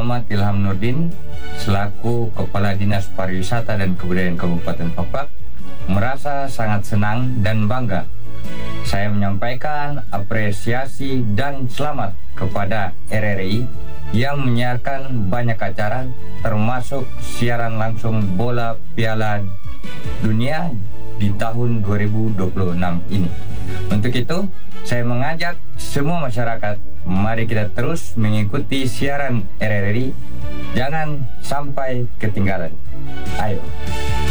Muhammad Ilham Nurdin selaku Kepala Dinas Pariwisata dan Kebudayaan Kabupaten Fafak merasa sangat senang dan bangga. Saya menyampaikan apresiasi dan selamat kepada RRI yang menyiarkan banyak acara termasuk siaran langsung bola Piala Dunia di tahun 2026 ini. Untuk itu, saya mengajak semua masyarakat, mari kita terus mengikuti siaran RRI, jangan sampai ketinggalan. Ayo.